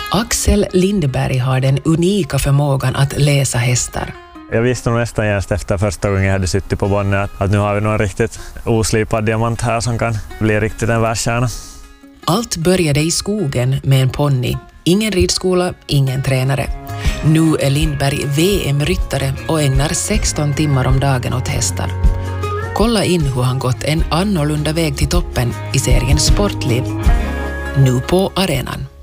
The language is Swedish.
Axel Lindberg har den unika förmågan att läsa hästar. Jag visste nog nästan just efter första gången jag hade suttit på Bonne att nu har vi någon riktigt oslipad diamant här som kan bli riktigt en världstjärna. Allt började i skogen med en ponny. Ingen ridskola, ingen tränare. Nu är Lindberg VM-ryttare och ägnar 16 timmar om dagen åt hästar. Kolla in hur han gått en annorlunda väg till toppen i serien Sportliv. Nu på arenan.